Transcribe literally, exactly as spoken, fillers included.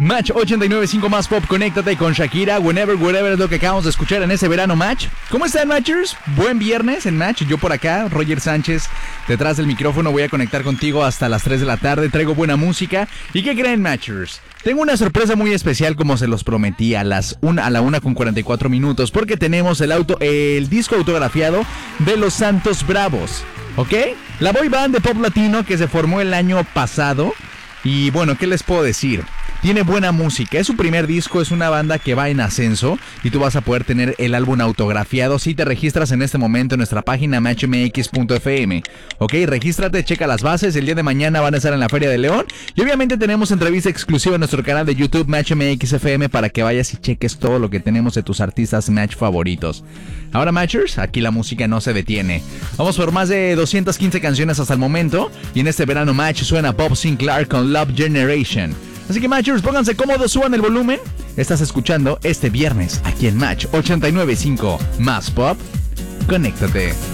Match ochenta y nueve punto cinco más pop, conéctate con Shakira, Whenever, Wherever es lo que acabamos de escuchar en ese verano Match. ¿Cómo están, Matchers? Buen viernes en Match, yo por acá, Roger Sánchez, detrás del micrófono, voy a conectar contigo hasta las tres de la tarde, traigo buena música. ¿Y qué creen, Matchers? Tengo una sorpresa muy especial, como se los prometí, a las una, a la una con cuarenta y cuatro minutos, porque tenemos el auto, el disco autografiado de Los Santos Bravos, ¿ok? La boy band de pop latino que se formó el año pasado. Y bueno, ¿qué les puedo decir? Tiene buena música, es su primer disco, es una banda que va en ascenso y tú vas a poder tener el álbum autografiado si te registras en este momento en nuestra página match m x punto f m. Ok, regístrate, checa las bases, el día de mañana van a estar en la Feria de León y obviamente tenemos entrevista exclusiva en nuestro canal de YouTube Match M X F M para que vayas y cheques todo lo que tenemos de tus artistas Match favoritos. Ahora, Matchers, aquí la música no se detiene. Vamos por más de doscientas quince canciones hasta el momento y en este verano Match suena Bob Sinclair con Love Generation. Así que, Matchers, pónganse cómodos, suban el volumen. Estás escuchando este viernes aquí en Match ochenta y nueve punto cinco más pop. Conéctate.